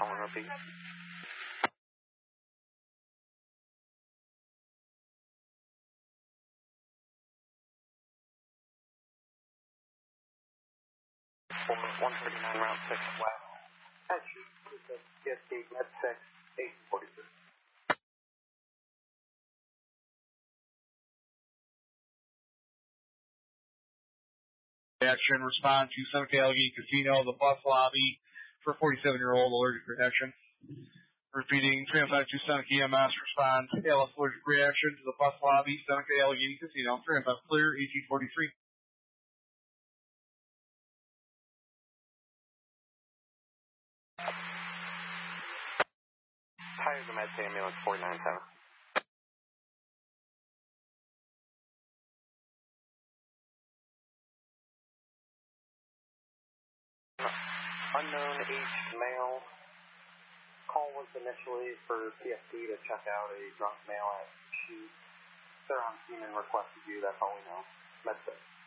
Calling repeat. For 139 round 6 west. Actually, PST, med 6, 843. Action, respond to Seneca Allegheny Casino, the bus lobby for 47-year-old allergic reaction. Repeating, 305 to Seneca EMS, respond ALS allergic reaction to the bus lobby, Seneca Allegheny Casino, 305 clear, 1843. Tiger Med ambulance 497. Unknown aged male. Call was initially for PFD to check out a drunk male at Shoot. They're on scene and requested you, that's all we know. Med 6.